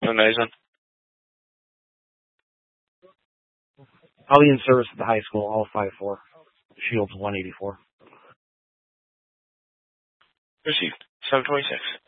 Amazing. I'll be in service at the high school, all 5'4". Shield's 184. Received. 726.